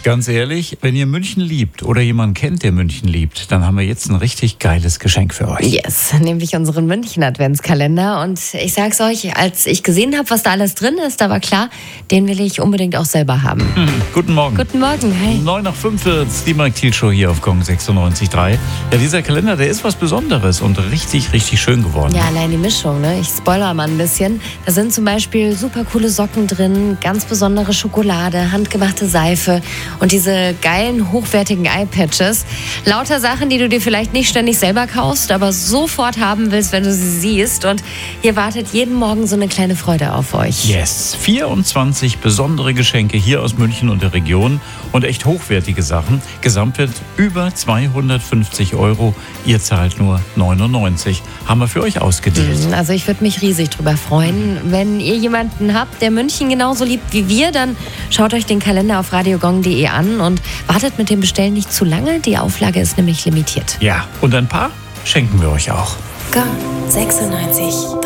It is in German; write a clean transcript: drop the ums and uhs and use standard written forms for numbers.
Ganz ehrlich, wenn ihr München liebt oder jemanden kennt, der München liebt, dann haben wir jetzt ein richtig geiles Geschenk für euch. Yes, nämlich unseren München-Adventskalender. Und ich sag's euch, als ich gesehen habe, was da alles drin ist, da war klar, den will ich unbedingt auch selber haben. Guten Morgen. Guten Morgen, hey. 9:05 wird's, die Mike Thiel Show hier auf Gong 96.3. Ja, dieser Kalender, der ist was Besonderes und richtig, richtig schön geworden. Ja, allein die Mischung, ne? Ich spoiler mal ein bisschen. Da sind zum Beispiel super coole Socken drin, ganz besondere Schokolade, handgemachte Seife und diese geilen, hochwertigen Eyepatches. Lauter Sachen, die du dir vielleicht nicht ständig selber kaufst, aber sofort haben willst, wenn du sie siehst. Und hier wartet jeden Morgen so eine kleine Freude auf euch. Yes, 24 besondere Geschenke hier aus München und der Region und echt hochwertige Sachen. Gesamtwert über 250 €. Ihr zahlt nur 99. Haben wir für euch ausgedealt. Also ich würde mich riesig drüber freuen. Wenn ihr jemanden habt, der München genauso liebt wie wir, dann schaut euch den Kalender auf radiogong.de an und wartet mit dem Bestellen nicht zu lange. Die Auflage ist nämlich limitiert. Ja, und ein paar schenken wir euch auch. Gong 96.3